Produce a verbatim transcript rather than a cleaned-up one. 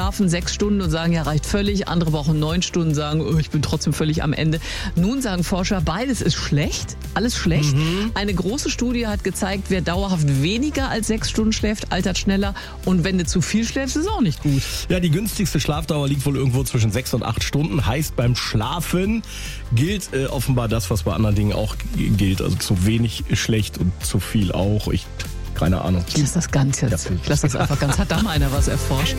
schlafen sechs Stunden und sagen, ja, reicht völlig. Andere brauchen neun Stunden, sagen, oh, ich bin trotzdem völlig am Ende. Nun sagen Forscher, beides ist schlecht, alles schlecht. Mhm. Eine große Studie hat gezeigt, wer dauerhaft weniger als sechs Stunden schläft, altert schneller. Und wenn du zu viel schläfst, ist es auch nicht gut. Ja, die günstigste Schlafdauer liegt wohl irgendwo zwischen sechs und acht Stunden. Heißt, beim Schlafen gilt äh, offenbar das, was bei anderen Dingen auch gilt. Also zu wenig schlecht und zu viel auch. Ich, keine Ahnung. Ich lasse das ganz jetzt. Ja. Ich lasse das einfach ganz. Hat da mal einer was erforscht?